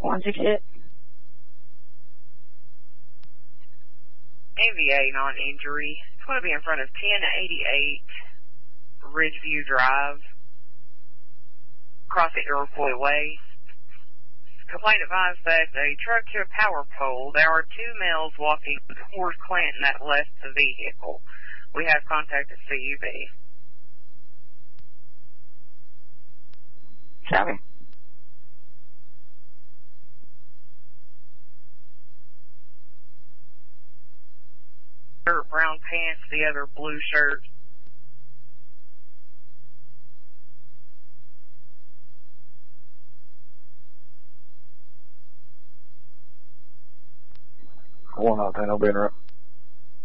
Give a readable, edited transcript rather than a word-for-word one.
168. AVA non-injury. It's going to be in front of 1088 Ridgeview Drive, across the Iroquois Way. Complaint advised that a truck hit a power pole. There are two males walking towards Clanton that left the vehicle. We have contacted CUB. Copy. Brown pants, the other blue shirt. One out there, no being interrupted.